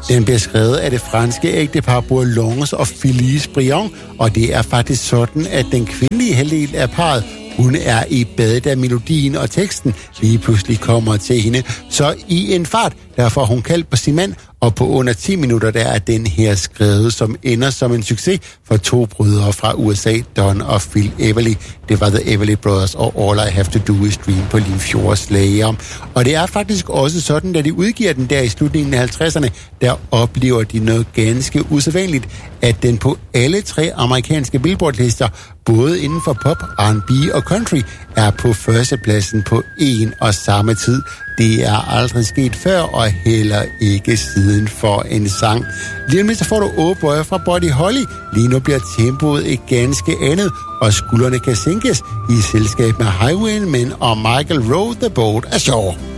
Den bliver skrevet af det franske ægtepar Bourlons og Felice Briand, og det er faktisk sådan, at den kvindelige halvdel af parret, hun er i badet, da melodien og teksten lige pludselig kommer til hende. Så i en fart, der får hun kaldt på sin mand, og på under 10 minutter, der er den her skrevet, som ender som en succes for to brødre fra USA, Don og Phil Everly. Det var The Everly Brothers og All I Have to Do Is Dream på Limfjords Slayer. Og det er faktisk også sådan, da de udgiver den der i slutningen af 50'erne, der oplever de noget ganske usædvanligt, at den på alle tre amerikanske Billboard-lister, både inden for pop, R&B og country, er på førstepladsen på en og samme tid. Det er aldrig sket før, og heller ikke siden for en sang. Lige om lidt så får du Oh Boy fra Buddy Holly. Lige nu bliver tempoet et ganske andet, og skuldrene kan sænkes i selskab med Highwaymen og Michael Row the Boat Ashore.